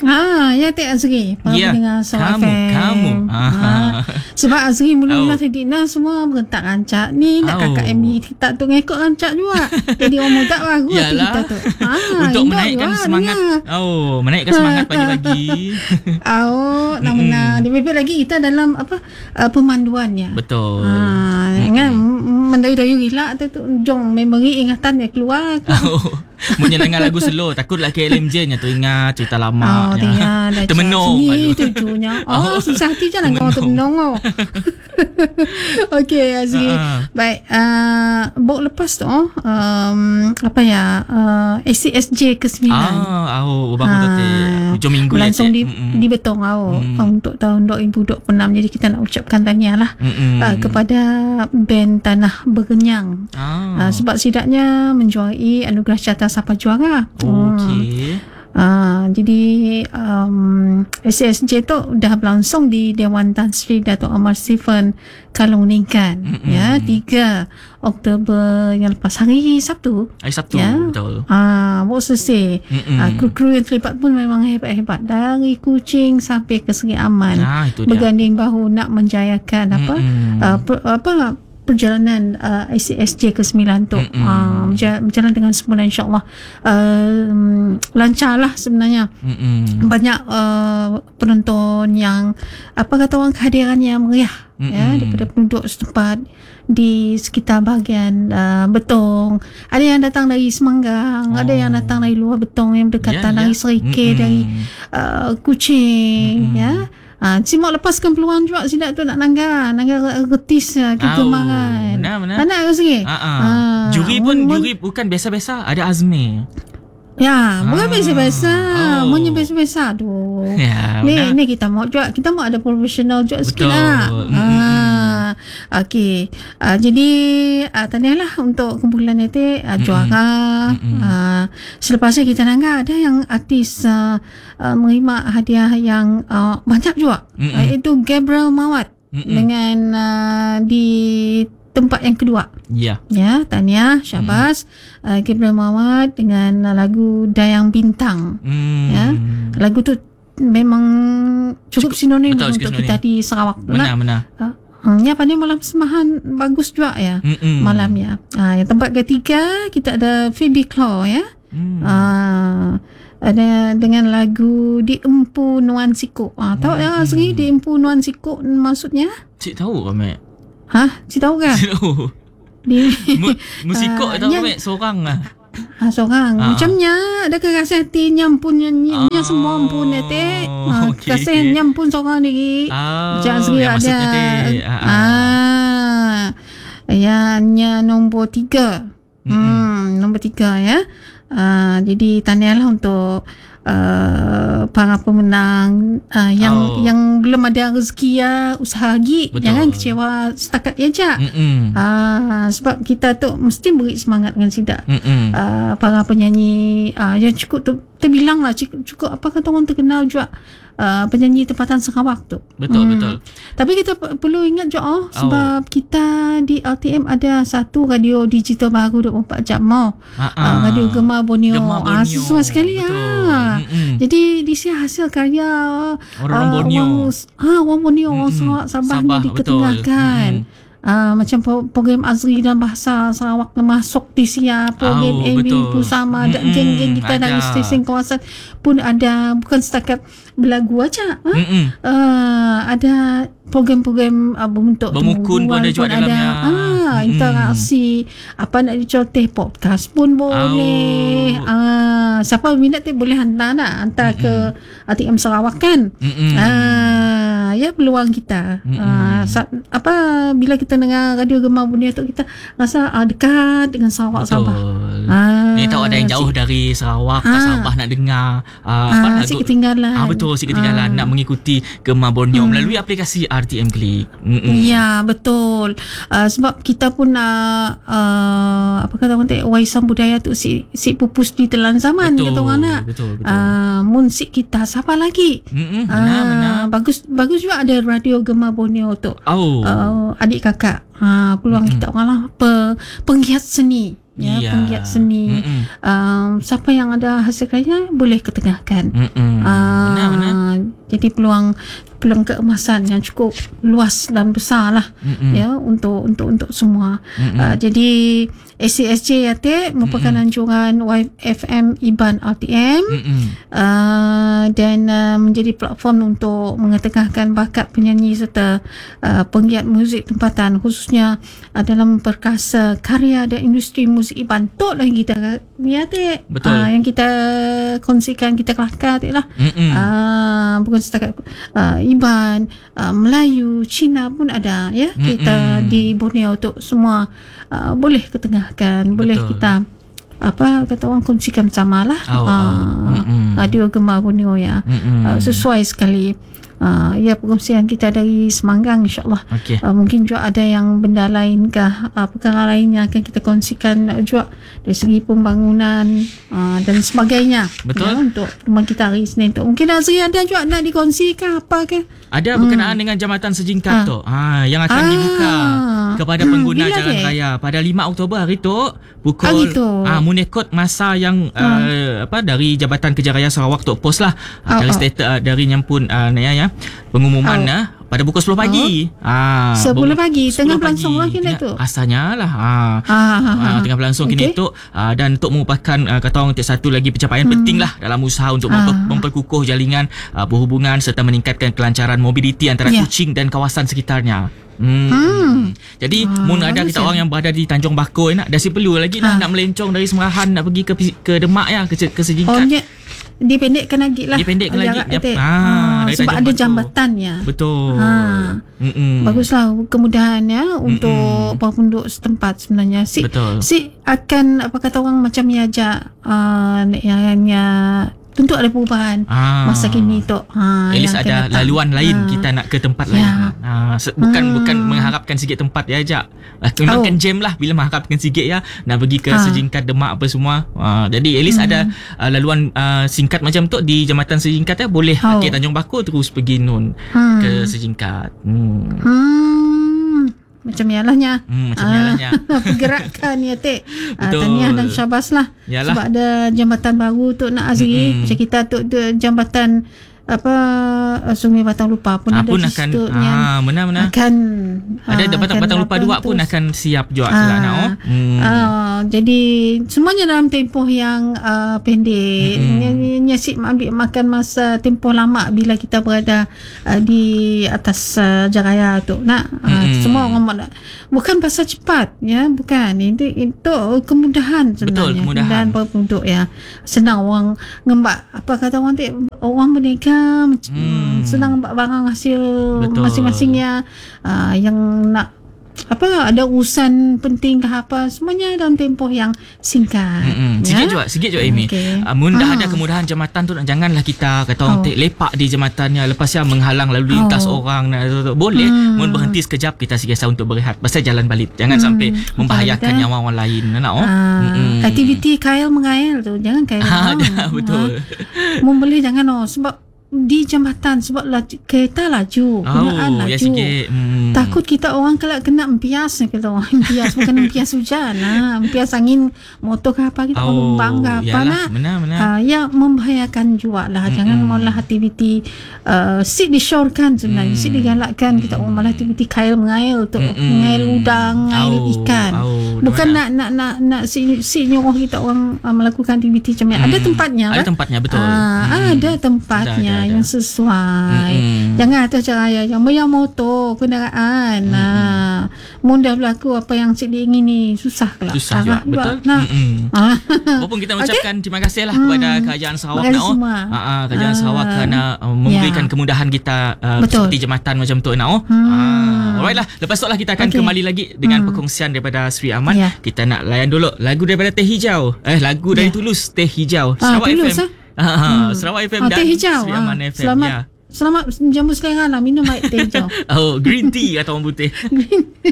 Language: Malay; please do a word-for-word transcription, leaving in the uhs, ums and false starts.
Ha, ya Tek Azri. Para Ya, pendengar Sarawak kamu, F M. kamu. Ha. Sebab Azri mula-mula Oh. tadi nah semua berentak rancak ni. Nak Oh. kakak M D kita tu ngikut rancak juga. Jadi orang muda baru hati Yalah. kita tu. Ha, Untuk ingat menaikkan juga semangat. dengar. Oh, menaikkan semangat pagi-pagi. Oh, nak benar. Lebih-lebih lagi kita dalam apa uh, pemanduannya. Betul. Ha, ingat mendayu-dayu gila tu tu jong memori ingatan dia keluar. Oh, menyenangkan lagu slow. Takutlah K L M J nya tu ingat cerita lama. Oh, dia dah termenung. sini tujuannya. Oh, Oh, susah hati jangan kau termenung. termenung. Oh. Okey, Azri. Uh-huh. Baik, uh, bok lepas tu um, apa ya? Uh, A C S J ke sembilan. Ah, oh, baru tu teh. Hujung minggu ya. langsung di, Mm-mm. di Betong oh, Mm. untuk tahun dua ribu dua puluh enam. Jadi kita nak ucapkan tahniah lah uh, Mm-mm. kepada band Tanah Bergenyang. Ah. Uh, sebab sidaknya menjuarai anugerah Carta Sapa Juara. Okey. Uh, jadi um, A C S J tu dah berlangsung di Dewan Tan Sri Dato' Amar Stephen Kalong Ningkan. Mm-mm. Ya, tiga Oktober yang lepas, hari Sabtu. Hari Sabtu, Ya. betul. Ah, uh, selesai. Mm-mm. Uh, kru-kru yang terlibat pun memang hebat-hebat, dari Kuching sampai ke Seri Aman. Ah, itu dia. Berganding bahu nak menjayakan apa Mm-mm. uh, per, apa perjalanan uh, A C S J ke sembilan tu uh, berjalan dengan sempurna, insyaAllah uh, lancar lah sebenarnya. Mm-mm. Banyak uh, penonton yang apa kata orang, kehadiran yang meriah. Mm-mm. Ya, daripada penduduk setempat di sekitar bahagian uh, Betong. Ada yang datang dari Semanggang, oh. ada yang datang dari luar Betong yang berdekatan, Ya, dari ya. Serikir, Mm-mm. dari uh, Kuching. Mm-mm. Ya. Ha, Simak lepaskan peluang juga sidak tu nak nanggar nanggar retis uh, kegemaran. benar, benar. Tak nak ke sikit? Ah, ah. Ah, Juri pun mun- juri bukan biasa-biasa, ada Azmi. Ya, bukan Ah. biasa-biasa. Oh. Munnya biasa-biasa tu. Ya, Ni benar. ni kita mau juga, kita mau ada profesional juga sikit Betul. lah. Mm-mm. Ah, okey. Ah, jadi ah, tahniahlah untuk kumpulan itu ah, juara. Mm-mm. Ah, selepas ni kita nangga ada yang artis ah, ah, menerima hadiah yang ah, banyak juga. Mm-mm. Ah, itu Gabriel Mawat Mm-mm. dengan ah, di tempat yang kedua. Ya. Ya, tahniah, syabas. Uh, Gabriel Mawat dengan uh, lagu Dayang Bintang. Hmm. Ya. Lagu tu memang cukup sinonim betul, untuk cukup kita di Sarawak. Benar, benar. Uh, hmm, ya, pada malam semahan bagus juga ya. Mm-mm. Malam ya. Uh, yang tempat ketiga kita ada Phoebe Claw ya. Hmm. Uh, ada dengan lagu Di Empu Nuan Sikok. Ah, tahu Hmm. ya Azri, Di Empu Nuan Sikok maksudnya? Cik tahu ke, Mek? Hah? Cik tahu ke? Cik tahu. Di Mu- Musikok Ah, tahu, yang- Mek? Seorang lah. Ha, seorang Ah. macamnya ada kerasa hati nyampun nyanyi Ah, semua ampun nete. Ha, okey, kerasa okey. nyampun seorang lagi. Ah, Jangan sekali yang ada. maksudnya teh. Ah, ah. Ah. Yang nombor tiga. Hmm, nombor tiga ya. Ah, jadi tahniahlah untuk uh, para pemenang uh, yang Oh. yang belum ada rezeki ya, usaha lagi. Betul. Jangan kecewa setakat diajak. Mm-mm. Ah, sebab kita tu mesti beri semangat dengan sidak. Mm-mm. Uh, para penyanyi uh, yang cukup ter, terbilang lah cukup, cukup apa kata orang terkenal juga uh, penyanyi tempatan Sarawak tu. Betul, betul. Tapi kita p- perlu ingat juga oh, sebab kita di L T M ada satu radio digital baru dua puluh empat jam mau. Ah, Uh, radio Gemar Borneo. Gemar Ah, Borneo. sesuai sekali Betul. ah. Mm-mm. Jadi di sini hasil karya Orang ah, Borneo. Orang, ah, orang Borneo, orang Mm-mm. Sarawak, Sabah, Sabah, ni betul. diketengahkan. Ah, macam pro- program Azri dan Bahasa Sarawak masuk di siar, program Oh, A B betul. pun sama, ada Mm-mm, geng-geng kita dari ada. stesen kawasan pun ada, bukan setakat berlagu aja. Ah, Mm-mm. Ah, ada program-program uh, berbentuk Bermukun pun ada juga pun dalamnya. Ah, Mm-mm. interaksi, apa nak dicoteh, podcast pun boleh. Oh. Ah, siapa minat tu boleh hantar lah, hantar Mm-mm. ke A T M Sarawak kan. Mm-mm. Ah, ya peluang kita. Mm-mm. Ah, sa- apa bila kita dengar radio Gemar Borneo tu kita rasa ah, dekat dengan Sarawak Betul. Sabah. Ah, Ni tahu ada yang jauh si- dari Sarawak ke Ah. Sabah nak dengar uh, Ah, apa si ketinggalan. Ah, betul, si ketinggalan Ah. nak mengikuti Gemar Borneo melalui aplikasi R T M Click. Mm-mm. Ya, betul. Uh, sebab kita pun nak uh, apa kata orang tak, warisan budaya tu si si pupus di telan zaman Betul, kata orang nak. betul, betul. Uh, mun si kita siapa lagi? Mm-mm, benar, Ah, benar. bagus bagus juga ada radio Gemar Borneo tu. Oh. Uh, adik kakak. Ha, peluang Mm-mm. kita orang lah pe, penggiat seni. ya, Ya. penggiat seni. Mm-mm. Um, siapa yang ada hasil karya boleh ketengahkan. Mm-mm. Ah, Benar, benar. Jadi peluang peluang keemasan yang cukup luas dan besar lah, Mm-mm. ya, untuk untuk untuk semua. Mm-mm. Uh, jadi S C S J Yatik merupakan Mm-mm. anjuran Y F M Iban R T M. Mm-mm. Uh, dan uh, menjadi platform untuk mengetengahkan bakat penyanyi serta uh, penggiat muzik tempatan, khususnya uh, dalam perkasa karya dan industri muzik Iban. Tok lah yang kita ni Atik. Betul. Uh, yang kita kongsikan, kita kelakar Atik lah. Mm-mm. Uh, bukan setakat uh, Iban, uh, Melayu, Cina pun ada, ya. Mm-mm. Kita di Borneo untuk semua uh, boleh ketengahkan, boleh Betul. kita apa kata orang kongsikan bersama lah. Oh, oh. Ah, Mm-mm. Radio Gemar Borneo ya. Mm-mm. Uh, sesuai sekali. Uh, ya, perkongsian kita dari Semanggang, insyaAllah. Okey. Uh, mungkin juga ada yang benda lain kah, uh, perkara lain yang akan kita kongsikan uh, juga dari segi pembangunan uh, dan sebagainya. Betul. Ya, untuk rumah kita hari Senin tu. Mungkin Azri ada juga nak dikongsikan apa ke? Ada berkenaan dengan jambatan Ah. sejingkat tu. Ha, yang akan Ah. dibuka kepada Hmm, pengguna bila jalan dia? raya pada lima Oktober hari tu pukul Ah, gitu. ah menekut masa yang uh, apa dari Jabatan Kerja Raya Sarawak Tok Pos lah. Oh, Ah, dari oh. status uh, dari nyampun uh, ya, ya pengumuman Oh. uh, pada pukul sepuluh pagi. Ah, Sepuluh baru- pagi, tengah sepuluh berlangsung pagi. lah kini Ya, tu. Rasanya lah. Ah. Ah, ah, Ah, ah. tengah berlangsung kini Okey. tu ah, dan untuk merupakan ah, kata orang satu lagi pencapaian penting lah dalam usaha untuk memper, Ah. memperkukuh jaringan ah, berhubungan serta meningkatkan kelancaran mobiliti antara Ya. Kuching dan kawasan sekitarnya. Hmm. Hmm. Jadi Ah, mun ada bagus kita ya. orang yang berada di Tanjung Bakoi nak dah si perlu lagi Ah. lah nak melencong dari Semerahan nak pergi ke ke Demak ya ke ke Oh, Sejingkat. dia dipendekkan lagi lah. Dipendekkan lagi. jarak Dia- Atik. ah, Ah, dari sebab Tanjung ada Batu. jambatannya. Betul. Ha. Mm-mm. Baguslah kemudahan ya untuk Mm-mm. penduduk setempat sebenarnya. Si Betul. si akan apa kata orang macam niaja uh, yang tentu ada perubahan Ah. masa kini tu. Ha, At least yang akan ada datang. laluan lain Ha. kita nak ke tempat Ya. lain. Ha, se- bukan Hmm. bukan mengharapkan sikit tempat ya ajak. Ah, Memang Oh. kan jam lah bila mengharapkan sikit ya nak pergi ke Ha. Sejingkat Demak apa semua. Ha, jadi at least Hmm. ada uh, laluan uh, singkat macam tu di Jambatan Sejingkat ya boleh Oh. okay, Tanjung Bakor terus pergi nun Hmm. ke Sejingkat. Hmm. Hmm. Macam yalahnya. Hmm, macam Ah, yalahnya. Pergerakan ya Tek. Ah, Betul. tahniah dan syabas lah. Yalah. Sebab ada jambatan baru tu nak Azri. Mm-mm. Macam kita tu tu jambatan apa uh, Sungai Batang Lupa pun Ah, ada pun di akan situ yang ah benar-benar. akan Ada ah, Batang akan Batang Lupa apa dua pun terus. akan siap juga Ah. juga nak oh. Hmm. Ah, jadi semuanya dalam tempoh yang uh, pendek. Mm-mm. Nyasik ambil makan masa tempoh lama bila kita berada uh, di atas uh, jaraya tu. Nak uh, Mm-mm. semua orang nak bukan pasal cepat ya, bukan. Itu itu kemudahan sebenarnya. kemudahan. para penduduk ya. Senang orang ngembak apa kata orang tu orang berniaga macam Hmm. senang ngembak barang hasil Betul. masing-masingnya uh, yang nak apa ada urusan penting ke apa semuanya dalam tempoh yang singkat. Mm-mm. Sikit juga, sikit juga Amy. Okey. Uh, mun dah Ah. ada kemudahan jambatan tu janganlah kita kata orang Oh. tek lepak di jambatannya lepas ya menghalang lalu lintas Oh. orang nak tu, tu. Boleh Hmm. mun berhenti sekejap kita siasa untuk berehat pasal jalan balik. Jangan Hmm. sampai membahayakan Betul. nyawa orang lain nak oh. Ah, Mm-mm. aktiviti kail mengail tu jangan kail. Ah, orang. dah, betul. Ah. Membeli jangan oh sebab di jambatan sebab laju, kereta laju, kenderaan Oh, laju. ya sikit. Hmm. Takut kita orang kelak kena empias kita orang empias bukan empias hujan lah, empias angin motor ke apa kita orang Oh, bang ke apa yalah, nak. benar, benar. Ah, ya membahayakan juga lah. Jangan Mm-mm. malah aktiviti uh, sit disyorkan sebenarnya, Mm. sit digalakkan kita orang malah aktiviti kail mengail tu, Mm-mm. mengail udang, mengail Oh, ikan. oh, Bukan mana? nak nak nak nak sit, sit nyuruh kita orang uh, melakukan aktiviti macam ni. Ada Hmm. tempatnya Ada kan? tempatnya betul. Ah, Hmm. ada tempatnya Ada, ada, ada. yang sesuai. Mm-mm. Jangan atas caranya yang bayar motor kenderaan. Nah, mudah berlaku apa yang Cik diingini susah kelak. Susah Agak juga betul. Nah. Mm-mm. Ah. Walaupun kita mengucapkan terima kasih lah Hmm. kepada Kerajaan Sarawak Terima kasih nak oh. semua. Ha ah, Kerajaan Ah. Sarawak kerana uh, memberikan Ya. kemudahan kita uh, Betul. seperti jambatan macam tu nak oh. Hmm. Ah, alright lah. Lepas tu lah kita akan Okey. kembali lagi dengan Hmm. perkongsian daripada Sri Aman. Ya. Kita nak layan dulu lagu daripada Teh Hijau. Eh lagu dari Ya. Tulus Teh Hijau. Ah, Sarawak Tulus, F M. ah? Ha, ha, Hmm. Sarawak F M Ah, dan teh hijau. Sri Ah, Aman F M. Selamat Ya. selamat jamu sekarang lah minum air teh hijau. Oh, green tea atau orang putih.